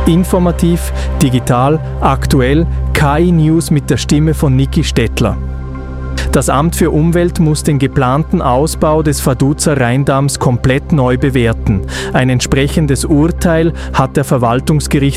Informativ, digital, aktuell, KI-News mit der Stimme von Niki Stettler. Das Amt für Umwelt muss den geplanten Ausbau des Vaduzer Rheindamms komplett neu bewerten. Ein entsprechendes Urteil hat der Verwaltungsgerichtshof